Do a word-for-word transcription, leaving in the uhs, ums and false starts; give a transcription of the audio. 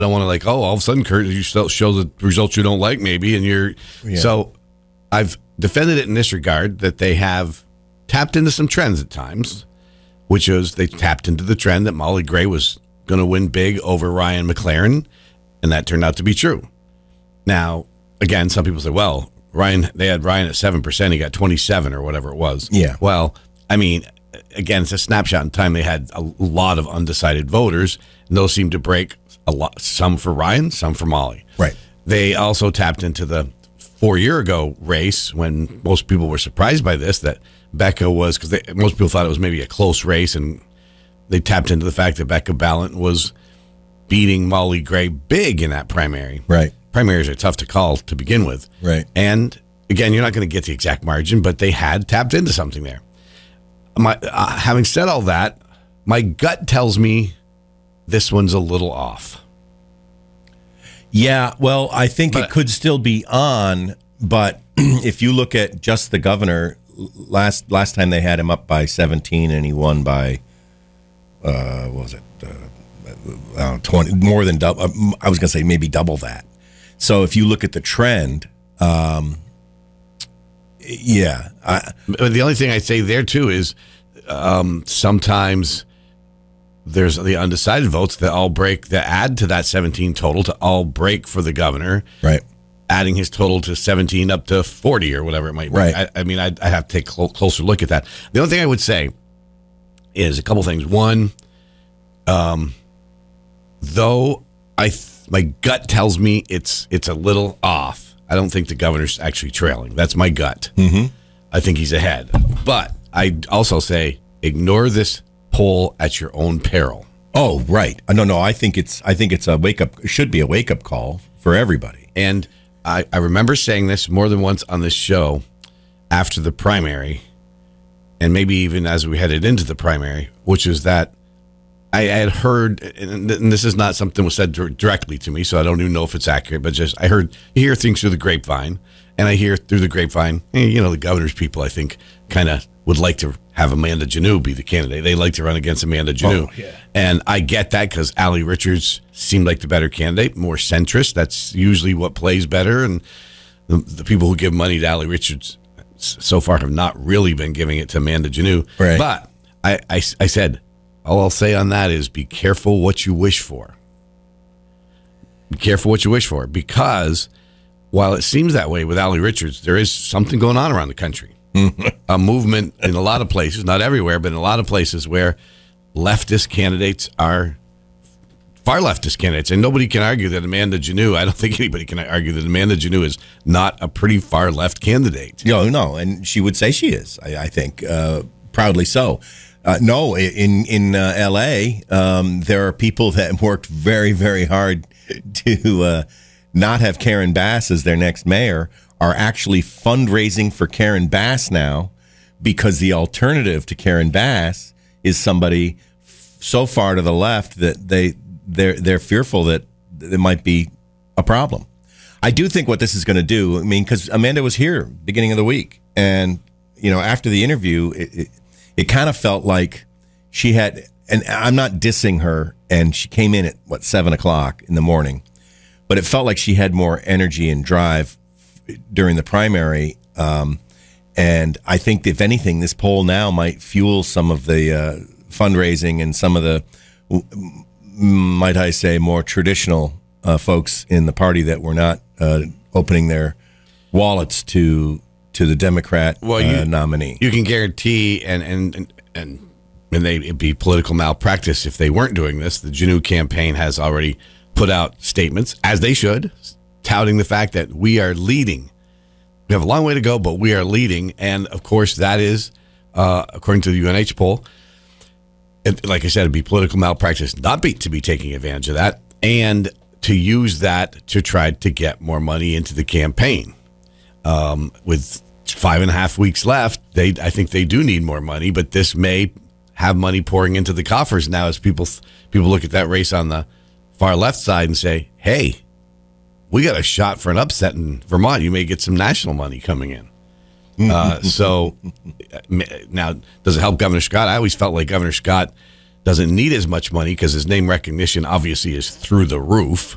don't want to like, oh, all of a sudden, Kurt, you still show the results you don't like, maybe, and you're yeah. so. I've defended it in this regard that they have tapped into some trends at times, which is they tapped into the trend that Molly Gray was going to win big over Ryan McLaren, and that turned out to be true. Now, again, some people say, well, Ryan, they had Ryan at seven percent, he got twenty-seven or whatever it was. Yeah. Well, I mean, again, it's a snapshot in time. They had a lot of undecided voters, and those seemed to break a lot, some for Ryan, some for Molly. Right. They also tapped into the four year ago race when most people were surprised by this, that Becca was, because most people thought it was maybe a close race, and they tapped into the fact that Becca Balint was beating Molly Gray big in that primary. Right. Primaries are tough to call to begin with. Right. And again, you're not going to get the exact margin, but they had tapped into something there. My, uh, having said all that, my gut tells me this one's a little off. Yeah, well, I think but, it could still be on, but if you look at just the governor, last last time they had him up by seventeen, and he won by, uh, what was it, uh, uh, twenty, more than double. I was going to say maybe double that. So if you look at the trend, um, yeah. I, the only thing I say there, too, is um, sometimes there's the undecided votes that all break, that add to that seventeen total, to all break for the governor. Right. Adding his total to seventeen up to forty or whatever it might be. Right. I, I mean, I, I have to take a cl- closer look at that. The only thing I would say is a couple things. One, um, though I th- my gut tells me it's it's a little off, I don't think the governor's actually trailing. That's my gut. Mm-hmm. I think he's ahead. But I also say ignore this poll at your own peril. Oh, right. No, no. I think it's. I think it's a wake up. Should be a wake up call for everybody. And I, I remember saying this more than once on this show after the primary, and maybe even as we headed into the primary, which is that I had heard, and this is not something that was said directly to me, so I don't even know if it's accurate. But just I heard you hear things through the grapevine, and I hear through the grapevine. You know, the governor's people, I think, kind of would like to have Amanda Janot be the candidate. They like to run against Amanda Janot. Oh, yeah. And I get that because Allie Richards seemed like the better candidate, more centrist. That's usually what plays better. And the, the people who give money to Allie Richards so far have not really been giving it to Amanda Janot. Right. But I, I, I said, all I'll say on that is be careful what you wish for. Be careful what you wish for, because while it seems that way with Allie Richards, there is something going on around the country. A movement in a lot of places, not everywhere, but in a lot of places where leftist candidates are far leftist candidates. And nobody can argue that Amanda Janot, I don't think anybody can argue that Amanda Janot is not a pretty far left candidate. No, no. And she would say she is, I, I think, uh, proudly so. Uh, no, in, in uh, L A, um, there are people that worked very, very hard to uh, not have Karen Bass as their next mayor, are actually fundraising for Karen Bass now, because the alternative to Karen Bass is somebody f- so far to the left that they they're they're fearful that it might be a problem. I do think what this is going to do, I mean, because Amanda was here beginning of the week, and you know, after the interview, it, it it kind of felt like she had, and I'm not dissing her, and she came in at what seven o'clock in the morning, but it felt like she had more energy and drive during the primary, um, and I think if anything, this poll now might fuel some of the uh, fundraising and some of the, might I say, more traditional uh, folks in the party that were not uh, opening their wallets to to the Democrat well, you, uh, nominee. You can guarantee, and and and and, and they, it'd be political malpractice if they weren't doing this. The Janot campaign has already put out statements, as they should, touting the fact that we are leading. We have a long way to go, but we are leading. And, of course, that is, uh, according to the U N H poll, it, like I said, it'd be political malpractice not be, to be taking advantage of that and to use that to try to get more money into the campaign. Um, with five and a half weeks left, they I think they do need more money, but this may have money pouring into the coffers now as people people look at that race on the far left side and say, hey, we got a shot for an upset in Vermont. You may get some national money coming in. Uh, so now, does it help Governor Scott? I always felt like Governor Scott doesn't need as much money because his name recognition obviously is through the roof.